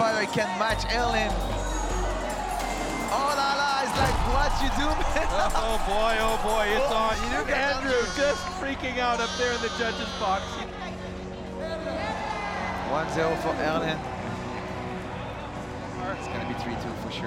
fighter can match Erlin. Oh la la, it's like, what you do, man? Oh boy, it's on. You do get Andrew just freaking out up there in the judges' box. 1-0 for Erlin. It's gonna be 3-2 for sure.